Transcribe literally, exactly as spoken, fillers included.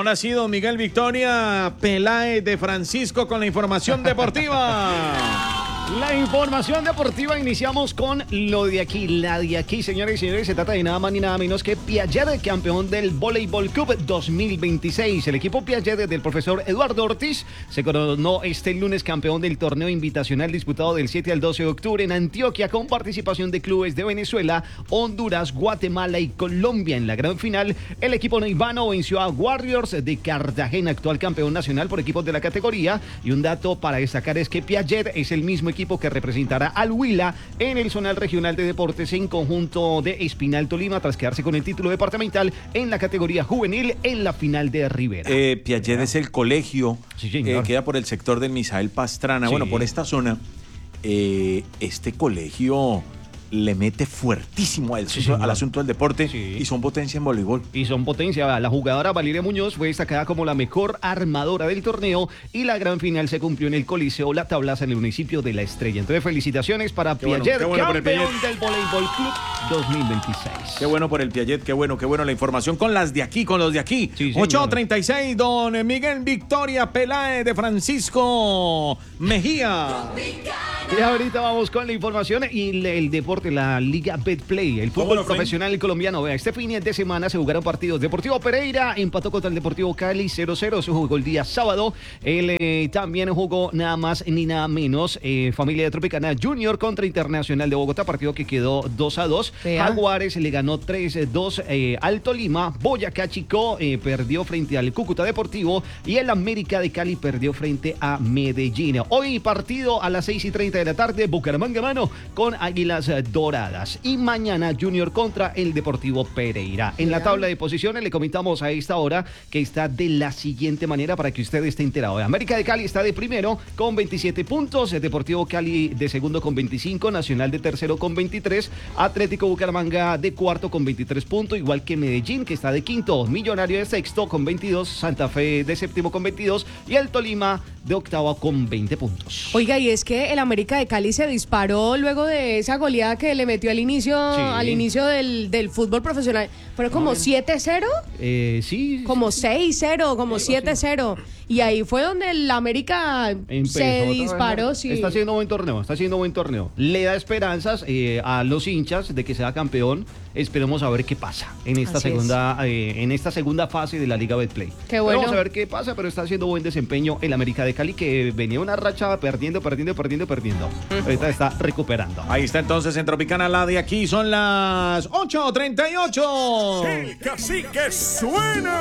Ahora sí, don Miguel Victoria Peláez de Francisco con la información deportiva. La información deportiva, iniciamos con lo de aquí, la de aquí, señores y señores. Se trata de nada más ni nada menos que Piaget, campeón del Voleibol Cup dos mil veintiséis. El equipo Piaget del profesor Eduardo Ortiz se coronó este lunes campeón del torneo invitacional disputado del siete al doce de octubre en Antioquia, con participación de clubes de Venezuela, Honduras, Guatemala y Colombia. En la gran final, el equipo neivano venció a Warriors de Cartagena, actual campeón nacional por equipos de la categoría. Y un dato para destacar es que Piaget es el mismo equipo que representará al Huila en el Zonal Regional de Deportes en conjunto de Espinal Tolima, tras quedarse con el título departamental en la categoría juvenil en la final de Rivera. Eh, Piaget es el colegio sí, que eh, queda por el sector del Misael Pastrana. Sí. Bueno, por esta zona, eh, este colegio le mete fuertísimo al, sí, al asunto del deporte, sí. Y son potencia en voleibol. Y son potencia. La jugadora Valeria Muñoz fue destacada como la mejor armadora del torneo y la gran final se cumplió en el Coliseo La Tablaza en el municipio de La Estrella. Entonces, felicitaciones para qué Piaget, bueno, bueno campeón del Voleibol Club dos mil veintiséis. Qué bueno por el Piaget, qué bueno, qué bueno la información con las de aquí, con los de aquí. Sí, ocho treinta y seis, don Miguel Victoria Peláez de Francisco Mejía. Y ahorita vamos con la información y el, el deporte, la Liga Betplay, el fútbol profesional colombiano. Vea, este fin de semana se jugaron partidos. Deportivo Pereira empató contra el Deportivo Cali cero cero, se jugó el día sábado. Él eh, también jugó nada más ni nada menos eh, Familia de Tropicana Junior contra Internacional de Bogotá, partido que quedó dos a dos. Vea. Jaguares le ganó tres dos eh, al Tolima. Boyacá Chico eh, perdió frente al Cúcuta Deportivo y el América de Cali perdió frente a Medellín. Hoy partido a las seis y treinta de la tarde, Bucaramanga mano con Águilas Doradas. Y mañana Junior contra el Deportivo Pereira. En la tabla de posiciones le comentamos a esta hora que está de la siguiente manera para que usted esté enterado. América de Cali está de primero con veintisiete puntos, Deportivo Cali de segundo con veinticinco, Nacional de tercero con veintitrés, Atlético Bucaramanga de cuarto con veintitrés puntos, igual que Medellín, que está de quinto, Millonario de sexto con veintidós, Santa Fe de séptimo con veintidós y el Tolima de octavo con veinte puntos. Oiga, y es que el América de Cali se disparó luego de esa goleada que le metió al inicio, sí. al inicio del, del fútbol profesional. ¿Fueron como siete cero? Eh, sí. Como seis cero, como siete cero. Y ahí fue donde el América Empezó se disparó. Sí. Está haciendo buen torneo, está haciendo buen torneo. Le da esperanzas eh, a los hinchas de que sea campeón. Esperemos a ver qué pasa en esta Así segunda eh, en esta segunda fase de la Liga Betplay. Qué bueno. Vamos a ver qué pasa, pero está haciendo buen desempeño el América de Cali, que venía una racha perdiendo, perdiendo, perdiendo, perdiendo. Ahorita está recuperando. Ahí está entonces en Tropicana, la de aquí son las ocho treinta y ocho. El cacique suena.